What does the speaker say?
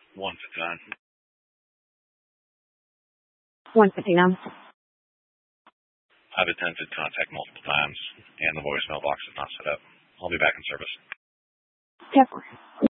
159. 159. I've attempted contact multiple times, and the voicemail box is not set up. I'll be back in service. Yep.